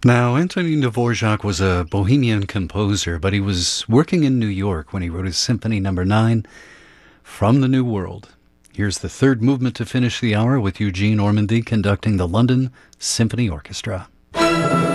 Now, Antonin Dvorak was a Bohemian composer, but he was working in New York when he wrote his Symphony Number 9 from the New World. Here's the third movement to finish the hour with Eugene Ormandy conducting the London Symphony Orchestra.